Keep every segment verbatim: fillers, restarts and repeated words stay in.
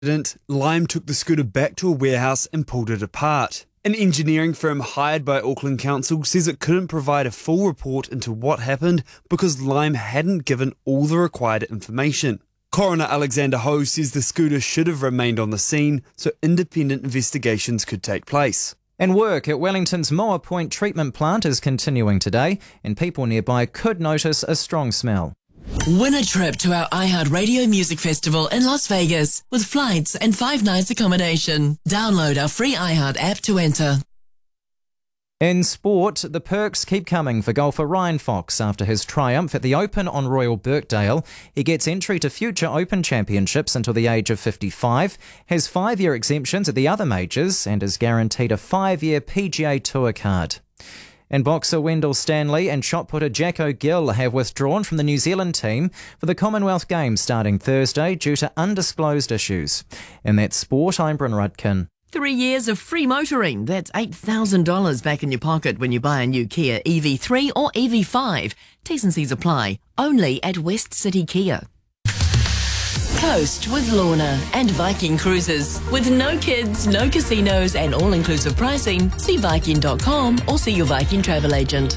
Lime took the scooter back to a warehouse and pulled it apart. An engineering firm hired by Auckland Council says it couldn't provide a full report into what happened because Lime hadn't given all the required information. Coroner Alexander Ho says the scooter should have remained on the scene so independent investigations could take place. And work at Wellington's Moa Point treatment plant is continuing today, and people nearby could notice a strong smell. Win a trip to our iHeartRadio Music Festival in Las Vegas with flights and five nights accommodation. Download our free iHeart app to enter. In sport, the perks keep coming for golfer Ryan Fox after his triumph at the Open on Royal Birkdale. He gets entry to future Open Championships until the age of fifty-five, has five-year exemptions at the other majors, and is guaranteed a five-year P G A Tour card. And boxer Wendell Stanley and shot-putter Jack O'Gill have withdrawn from the New Zealand team for the Commonwealth Games starting Thursday due to undisclosed issues. In that sport, I'm Bryn Rudkin. Three years of free motoring. That's eight thousand dollars back in your pocket when you buy a new Kia E V three or E V five. T's and C's apply. Only at West City Kia. Coast with Lorna and Viking Cruises. With no kids, no casinos and all-inclusive pricing, see Viking dot com or see your Viking travel agent.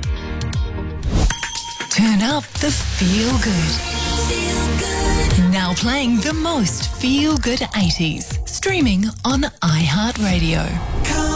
Turn up the feel good. Feel good. Now playing the most feel good eighties. Streaming on iHeartRadio.